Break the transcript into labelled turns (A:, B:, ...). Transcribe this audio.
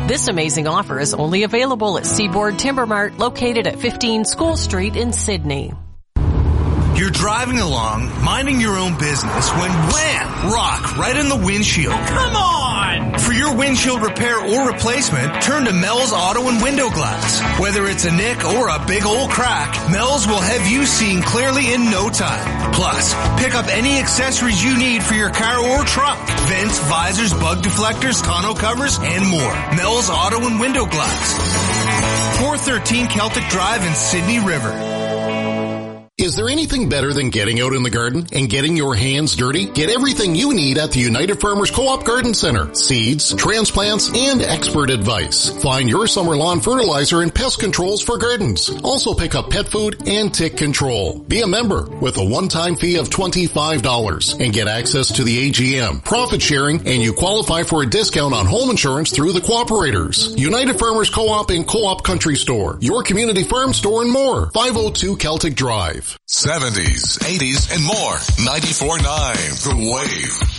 A: This amazing offer is only available at Seaboard Timber Mart, located at 15 School Street in Sydney.
B: You're driving along, minding your own business, when wham! Rock right in the windshield. Come on! For your windshield repair or replacement, turn to Mel's Auto and Window Glass. Whether it's a nick or a big old crack, Mel's will have you seeing clearly in no time. Plus, pick up any accessories you need for your car or truck. Vents, visors, bug deflectors, tonneau covers, and more. Mel's Auto and Window Glass. 413 Celtic Drive in Sydney River.
C: Is there anything better than getting out in the garden and getting your hands dirty? Get everything you need at the United Farmers Co-op Garden Center. Seeds, transplants, and expert advice. Find your summer lawn fertilizer and pest controls for gardens. Also pick up pet food and tick control. Be a member with a one-time fee of $25 and get access to the AGM, profit sharing, and you qualify for a discount on home insurance through the cooperators. United Farmers Co-op and Co-op Country Store. Your community farm store and more. 502 Celtic Drive.
D: 70s, 80s, and more. 94.9 The Wave.